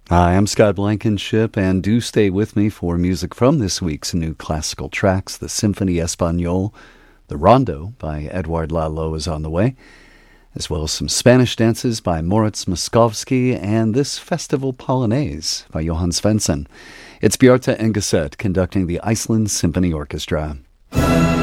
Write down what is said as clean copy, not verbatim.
Hi, I'm Scott Blankenship, and do stay with me for music from this week's new classical tracks. The Symphony Espagnole, the Rondo by Edouard Lalo is on the way, as well as some Spanish dances by Moritz Moszkowski and this Festival Polonaise by Johann Svensson. It's Bjarte Engeset conducting the Iceland Symphony Orchestra.